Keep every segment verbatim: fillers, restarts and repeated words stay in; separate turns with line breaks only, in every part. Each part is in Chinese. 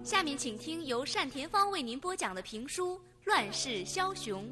下面请听由单田芳为您播讲的评书《乱世枭雄》。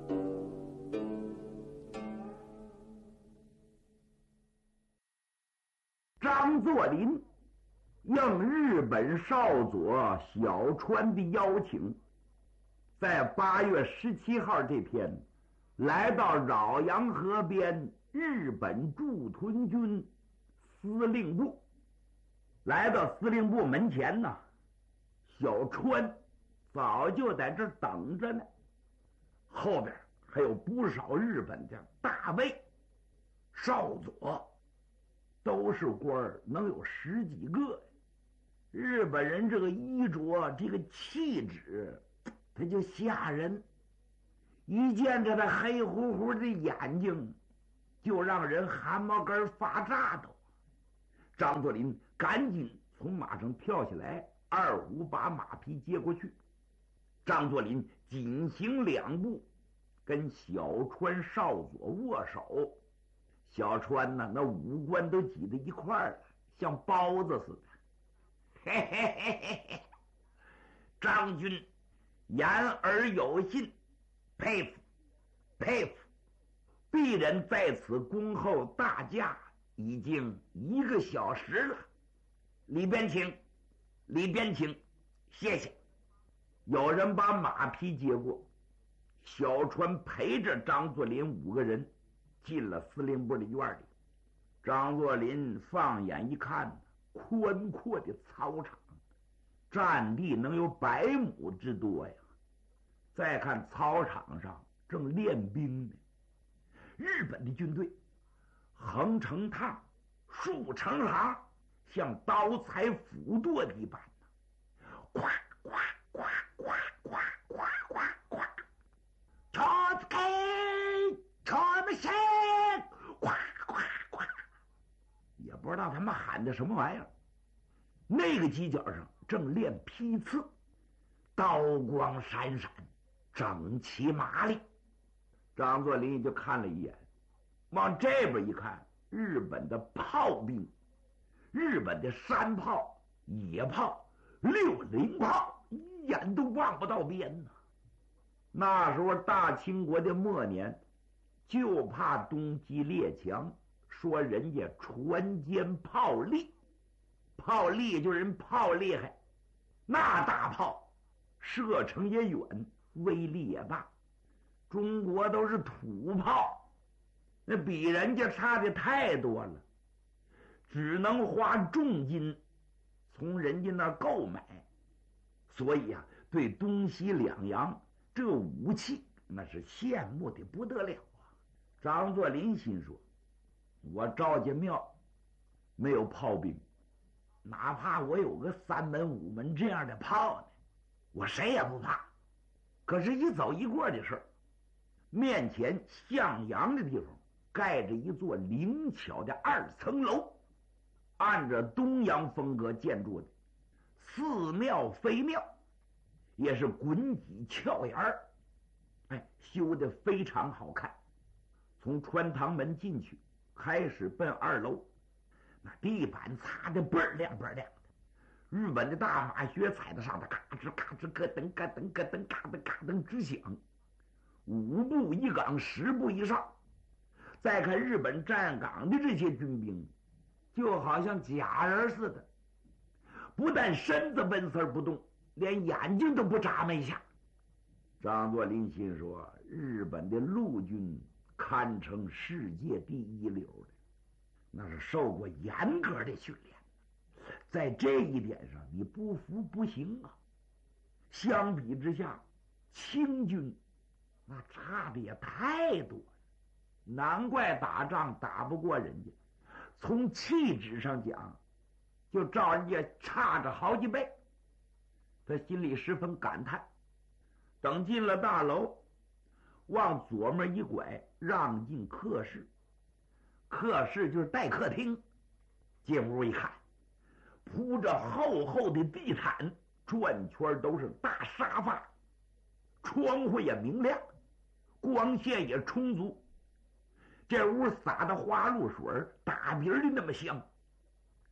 张作霖应日本少佐小川的邀请，在八月十七号这天来到饶阳河边日本驻屯军司令部。来到司令部门前呢，小川早就在这儿等着呢，后边还有不少日本的大尉少佐，都是官儿，能有十几个。日本人这个衣着，这个气质，他就吓人，一见着他黑乎乎的眼睛就让人汗毛根发炸都。张作霖赶紧从马上跳下来，二虎把马匹接过去。张作霖紧行两步，跟小川少佐握手。小川呢，那五官都挤在一块儿了，像包子似的。嘿嘿嘿嘿嘿，张军言而有信，佩服佩服。鄙人在此恭候大驾已经一个小时了，里边请，里边请，谢谢。有人把马匹接过，小川陪着张作霖五个人进了司令部的院里。张作霖放眼一看，宽阔的操场，占地能有百亩之多呀。再看操场上正练兵呢，日本的军队横成趟，竖成行，像刀裁斧剁的一般呢，呱呱呱呱呱呱呱呱，朝子开，朝们先，呱呱呱，也不知道他们喊的什么玩意儿。那个犄角上正练批次，刀光闪闪，整齐麻利。张作霖就看了一眼，往这边一看，日本的炮兵，日本的山炮、野炮、六零炮，一眼都望不到边呢。那时候大清国的末年，就怕东击列强，说人家船坚炮利，炮利就是人炮厉害，那大炮射程也远，威力也大。中国都是土炮，那比人家差的太多了，只能花重金从人家那儿购买。所以啊，对东西两洋这武器那是羡慕的不得了啊。张作霖心说，我赵家庙没有炮兵，哪怕我有个三门五门这样的炮呢，我谁也不怕。可是一走一过的事儿，面前向阳的地方盖着一座灵巧的二层楼，按着东洋风格建筑的，似庙非庙，也是滚脊翘檐儿，哎，修得非常好看。从穿堂门进去，开始奔二楼，那地板擦得倍儿亮倍儿亮的，日本的大马靴踩在上头，咔哧咔哧咯噔咯噔咯噔嘎噔嘎噔直响。五步一岗，十步一哨。再看日本站岗的这些军兵，就好像假人似的，不但身子纹丝不动，连眼睛都不眨巴一下。张作霖心说，日本的陆军堪称世界第一流的，那是受过严格的训练，在这一点上你不服不行啊。相比之下，清军那差的也太多了，难怪打仗打不过人家，从气质上讲就照人家差着好几倍。他心里十分感叹。等进了大楼，往左面一拐，让进客室。客室就是待客厅。进屋一看，铺着厚厚的地毯，转圈都是大沙发，窗户也明亮，光线也充足。这屋撒的花露水打鼻的那么香，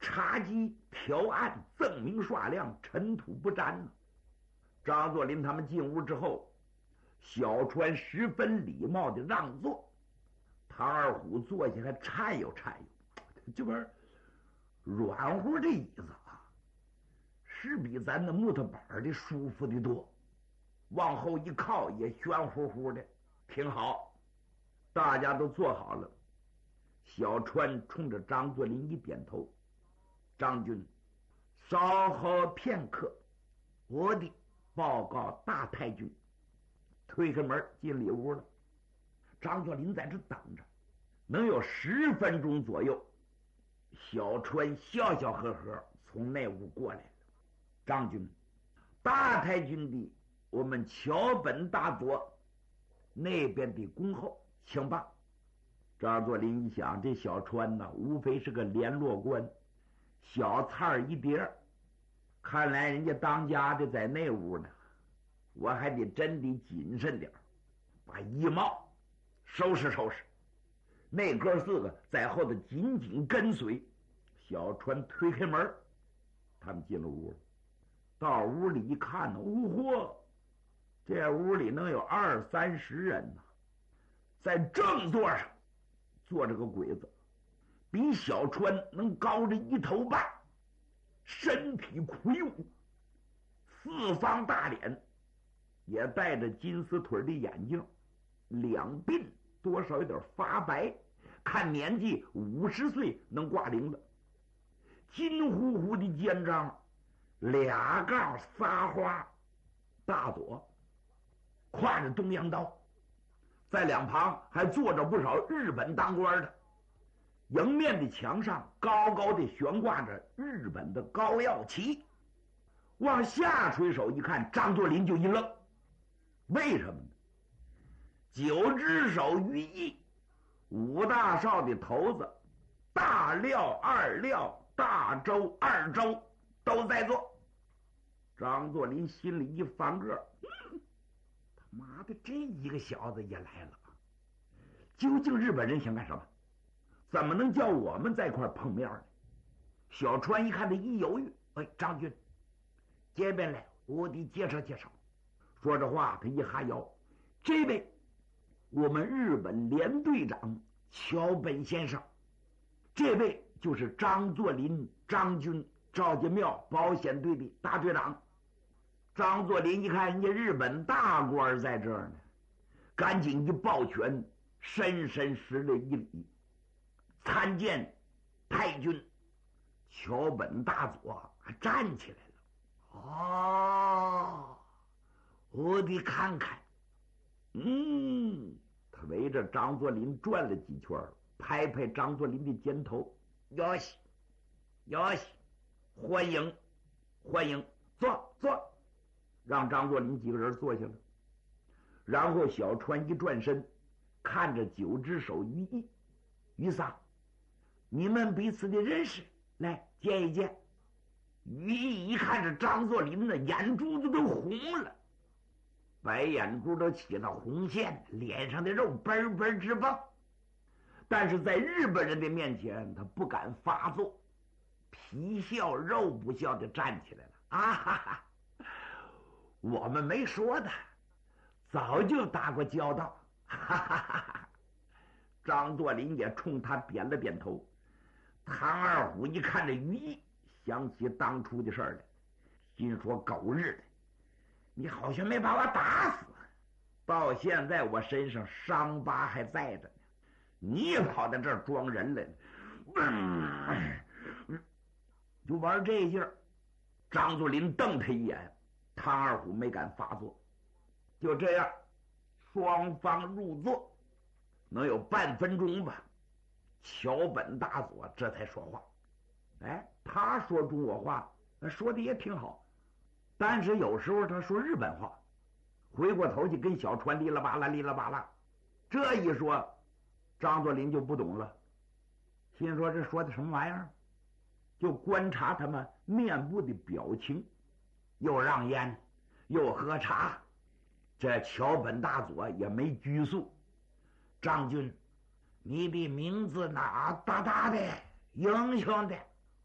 插旗条案，锃明刷亮，尘土不沾呢。张作霖他们进屋之后，小川十分礼貌的让座，唐二虎坐下还颤悠颤悠，这玩意儿软乎的椅子啊，是比咱的木头板的舒服的多，往后一靠也玄乎乎的，挺好。大家都坐好了，小川冲着张作霖一点头：“张军，稍后片刻，我的报告大太君。”推开门进里屋了。张作霖在这等着，能有十分钟左右，小川笑笑呵呵从那屋过来了。张军，大太君的我们桥本大佐那边的恭候，请吧。张作霖一想，这小川呢，无非是个联络官，小菜一碟，看来人家当家的在那屋呢，我还得真得谨慎点，把衣帽收拾收拾。那哥四个在后头紧紧跟随。小川推开门，他们进了屋。到屋里一看呢，呜嚯，这屋里能有二三十人呢。在正座上坐着个鬼子，比小川能高着一头半，身体魁梧，四方大脸，也戴着金丝腿的眼镜，两鬓多少有点发白，看年纪五十岁能挂零了。金乎乎的肩章，俩杠仨花，大左挎着东洋刀，在两旁还坐着不少日本当官的。迎面的墙上高高的悬挂着日本的高耀旗。往下垂手一看，张作霖就一愣，为什么呢？九只手于毅，五大少的头子，大廖、二廖、大周、二周都在座。张作霖心里一翻个，嗯，他妈的，这一个小子也来了。究竟日本人想干什么？怎么能叫我们在一块碰面呢？小川一看他一犹豫，哎，张军，这边来，我得介绍介绍。说着话，他一哈腰，这位我们日本连队长桥本先生，这位就是张作霖张军赵家庙保险队的大队长。张作霖一看人家日本大官在这儿呢，赶紧一抱拳，深深施了一礼，参见太君。桥本大佐还站起来了。哦，我得看看。嗯，他围着张作霖转了几圈，拍拍张作霖的肩头，哟西，哟西，欢迎，欢迎，坐坐，让张作霖几个人坐下了。然后小川一转身，看着九只手于毅，于桑，你们彼此的认识，来见一见。于毅一看着张作霖呢，眼珠子都红了，白眼珠都起了红线，脸上的肉嘣嘣直蹦。但是在日本人的面前，他不敢发作，皮笑肉不笑的站起来了。啊哈哈，我们没说的，早就打过交道。哈哈哈哈。张作霖也冲他点了点头。唐二虎一看这于毅，想起当初的事儿来，心说狗日的，你好像没把我打死，到现在我身上伤疤还在着呢，你也跑到这儿装人来了，嗯，就玩这劲儿。张作霖瞪他一眼，唐二虎没敢发作。就这样，双方入座，能有半分钟吧。桥本大佐这才说话。哎，他说中国话，说的也挺好，但是有时候他说日本话，回过头去跟小川哩啦吧啦哩啦吧啦。这一说，张作霖就不懂了，心说这说的什么玩意儿？就观察他们面部的表情，又让烟，又喝茶。这桥本大佐也没拘束。张军，你的名字哪大大的，英雄的，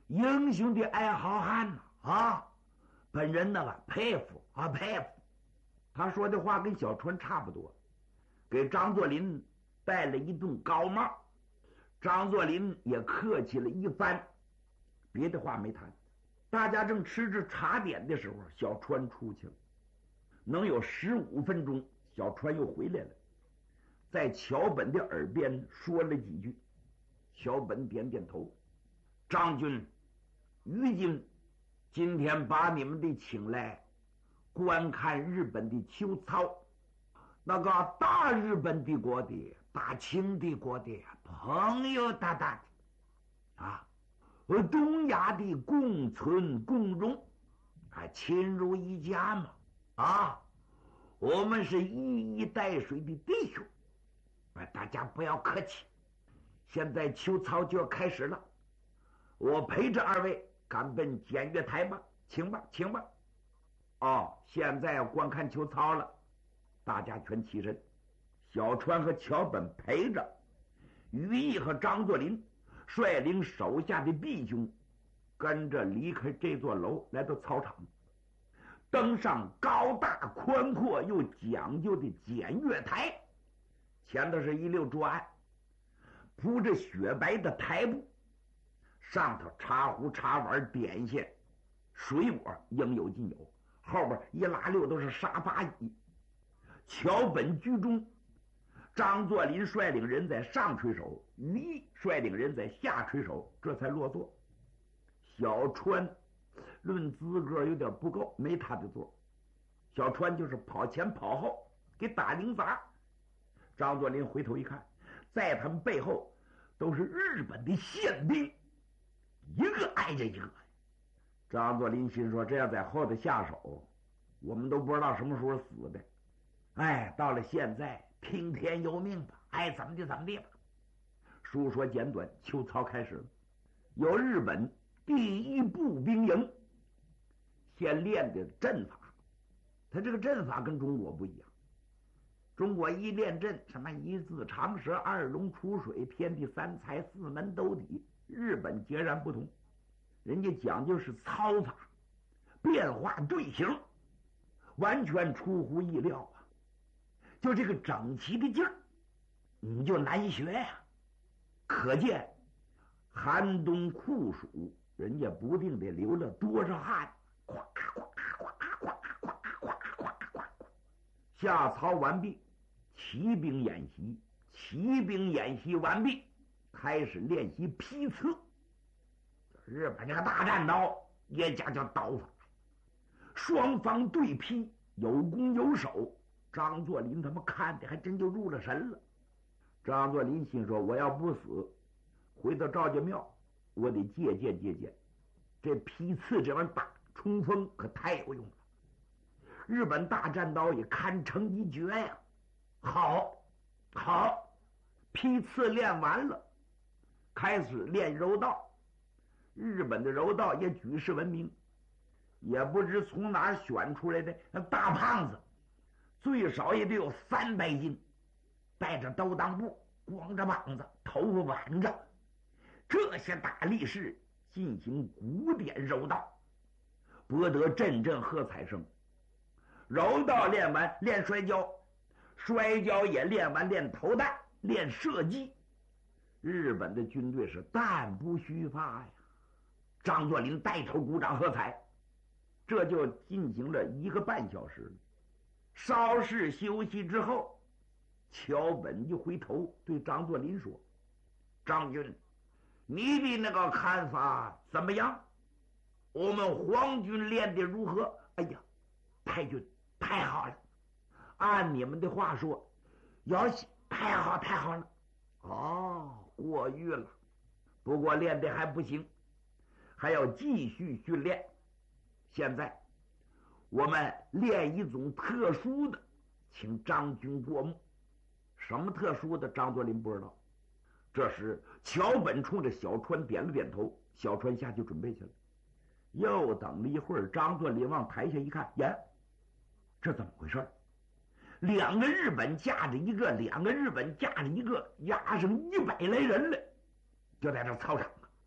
英雄的爱好汉呐啊！本人那个佩服啊佩服。他说的话跟小川差不多，给张作霖戴了一顶高帽。张作霖也客气了一番，别的话没谈。大家正吃着茶点的时候，小川出去了。能有十五分钟，小川又回来了，在桥本的耳边说了几句。桥本点点头。张军、于禁今天把你们的请来观看日本的秋操，那个大日本帝国的大清帝国的朋友大大的啊，和东亚的共存共荣，啊，亲如一家嘛啊，我们是一衣带水的弟兄，啊，大家不要客气。现在秋操就要开始了，我陪着二位赶奔检阅台吧，请吧，请吧。哦，现在要观看秋操了，大家全起身。小川和桥本陪着，于毅和张作霖率领手下的弟兄，跟着离开这座楼，来到操场，登上高大宽阔又讲究的检阅台。前头是一溜桌案，铺着雪白的台布，上头茶壶茶碗点心水果应有尽有，后边一拉溜都是沙发椅。桥本居中，张作霖率领人在上垂手，于毅率领人在下垂手，这才落座。小川论资格有点不够，没他的座。小川就是跑前跑后给打零杂。张作霖回头一看，在他们背后都是日本的宪兵，一个挨着一个。张作霖心说，这样在后头下手，我们都不知道什么时候死的。哎，到了现在听天由命吧，爱怎么的怎么的吧。书说简短，秋操开始了。有日本第一步兵营先练的阵法，他这个阵法跟中国不一样。中国一练阵，什么一字长蛇、二龙出水、天地三才、四门斗底，日本截然不同。人家讲究是操法，变化队形，完全出乎意料啊！就这个整齐的劲儿，你就难学呀、啊。可见寒冬酷暑，人家不定得流了多少汗，咵咵咵咵咵咵咵咵。下操完毕，骑兵演习，骑兵演习完毕，开始练习劈刺。日本这个大战刀也讲究刀法，双方对劈，有攻有守。张作霖他们看的还真就入了神了。张作霖心说，我要不死，回到赵家庙，我得借鉴借鉴。这劈刺这玩意儿打冲锋可太有用了，日本大战刀也堪称一绝呀。好，好，劈刺练完了，开始练柔道。日本的柔道也举世闻名，也不知从哪儿选出来的那大胖子，最少也得有三百斤，带着兜裆布，光着膀子，头发挽着，这些大力士进行古典柔道，博得阵阵喝彩声。柔道练完，练摔跤，摔跤也练完，练投弹，练射击。日本的军队是弹不虚发呀！张作霖带头鼓掌喝彩，这就进行了一个半小时。稍事休息之后，桥本就回头对张作霖说：“张军，你的那个看法怎么样？我们皇军练得如何？”哎呀，太君太好了！按你们的话说，要太好太好了。哦，过誉了。不过练得还不行，还要继续训练。现在我们练一种特殊的，请张军过目。什么特殊的？张作霖不知道。这时桥本冲着小川点了点头，小川下去准备去了。又等了一会儿，张作霖往台下一看，呀，这怎么回事？两个日本架着一个，两个日本架着一个，压上一百来人来，就在这操场。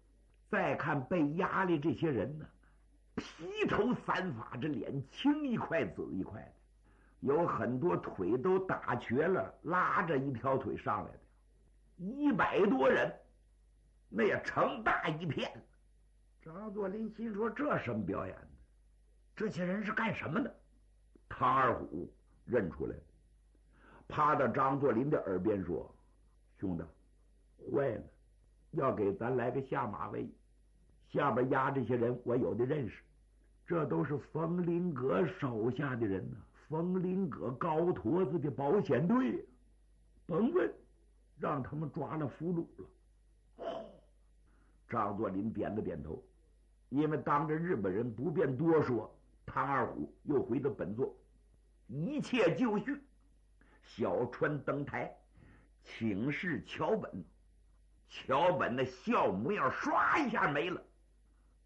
再看被压的这些人呢，披头散发，这脸青一块紫一块的，有很多腿都打瘸了，拉着一条腿上来的，一百多人，那也成大一片。张作霖心说：“这什么表演呢？这些人是干什么的？”唐二虎认出来了，趴到张作霖的耳边说：“兄弟，坏了，要给咱来个下马威。下边压这些人，我有的认识，这都是冯林阁手下的人呢、啊，冯林阁高坨子的保险队。甭问，让他们抓了俘虏了。”哦，张作霖点了点头，因为当着日本人不便多说。唐二虎又回到本座，一切就绪。小川登台请示桥本，桥本的笑模样唰一下没了。